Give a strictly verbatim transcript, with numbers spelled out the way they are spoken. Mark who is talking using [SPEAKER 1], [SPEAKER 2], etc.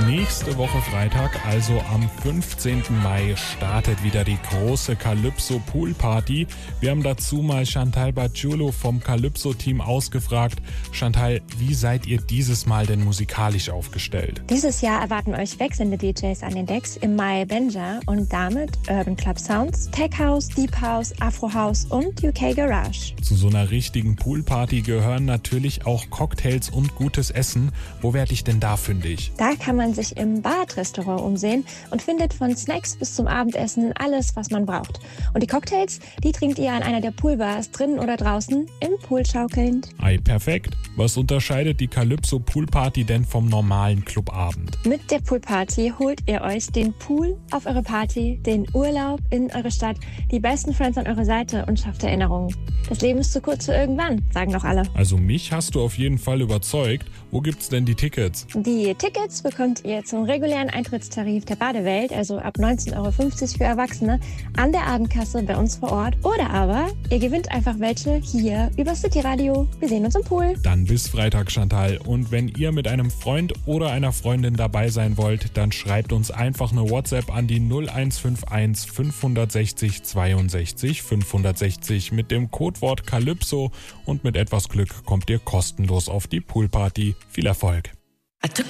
[SPEAKER 1] Nächste Woche Freitag, also am fünfzehnten Mai, startet wieder die große Calypso Pool Party. Wir haben dazu mal Chantal Bargiulo vom Calypso-Team ausgefragt. Chantal, wie seid ihr dieses Mal denn musikalisch aufgestellt?
[SPEAKER 2] Dieses Jahr erwarten euch wechselnde D Js an den Decks. Im Mai Benja und damit Urban Club Sounds, Tech House, Deep House, Afro House und U K Garage.
[SPEAKER 1] Zu so einer richtigen Poolparty gehören natürlich auch Cocktails und gutes Essen. Wo werde ich denn da fündig?
[SPEAKER 2] Da kann man sich im Bad-Restaurant umsehen und findet von Snacks bis zum Abendessen alles, was man braucht. Und die Cocktails, die trinkt ihr an einer der Poolbars, drinnen oder draußen, im Pool schaukelnd.
[SPEAKER 1] Ei, perfekt. Was unterscheidet die Calypso Poolparty denn vom normalen Clubabend?
[SPEAKER 2] Mit der Poolparty holt ihr euch den Pool auf eure Party, den Urlaub in eure Stadt, die besten Friends an eure Seite und schafft Erinnerungen. Das Leben ist zu kurz für irgendwann, sagen doch alle.
[SPEAKER 1] Also mich hast du auf jeden Fall überzeugt. Wo gibt's denn die Tickets?
[SPEAKER 2] Die Tickets bekommt ihr zum regulären Eintrittstarif der Badewelt, also ab neunzehn Euro fünfzig für Erwachsene, an der Abendkasse bei uns vor Ort. Oder aber ihr gewinnt einfach welche hier über City Radio. Wir sehen uns im Pool.
[SPEAKER 1] Dann bis Freitag, Chantal. Und wenn ihr mit einem Freund oder einer Freundin dabei sein wollt, dann schreibt uns einfach eine WhatsApp an die null eins fünf eins fünf sechs null zweiundsechzig fünfhundertsechzig mit dem Codewort Calypso und mit etwas Glück kommt ihr kostenlos auf die Poolparty. Viel Erfolg!